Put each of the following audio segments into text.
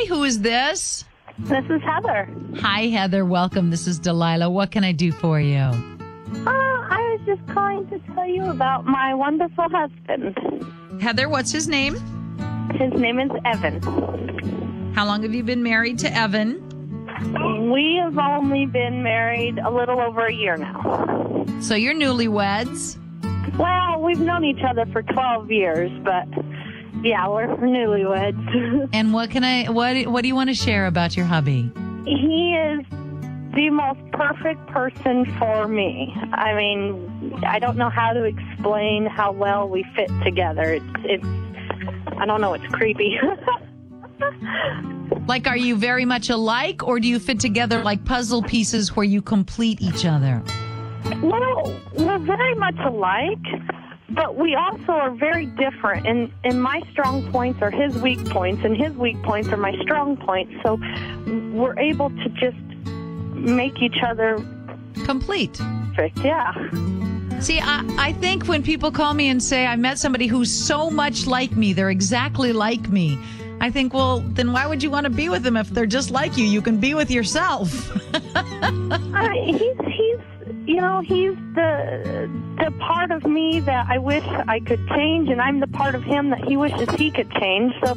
Who is this? This is Heather. Hi, Heather. Welcome. This is Delilah. What can I do for you? I was just calling to tell you about my wonderful husband. Heather, what's his name? His name is Evan. How long have you been married to Evan? We have only been married a little over a year now. So you're newlyweds? Well, we've known each other for 12 years, but yeah, we're newlyweds. And what do you want to share about your hubby? He is the most perfect person for me. I mean, I don't know how to explain how well we fit together. It's I don't know, it's creepy. Like, are you very much alike, or do you fit together like puzzle pieces where you complete each other? Well, we're very much alike, but we also are very different. And my strong points are his weak points, and his weak points are my strong points. So we're able to just make each other complete. Perfect, yeah. See, I think when people call me and say, I met somebody who's so much like me, they're exactly like me, I think, well, then why would you want to be with them if they're just like you? You can be with yourself. He's the part of me that I wish I could change, and I'm the part of him that he wishes he could change. So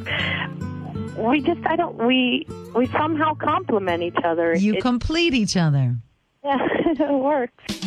we somehow complement each other. You complete each other. Yeah, it works.